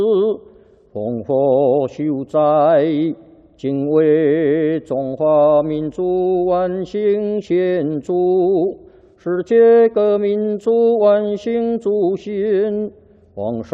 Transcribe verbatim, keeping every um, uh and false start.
烽火秀哉，敬畏中华民族万幸献祝，世界各民族万幸祝新，皇上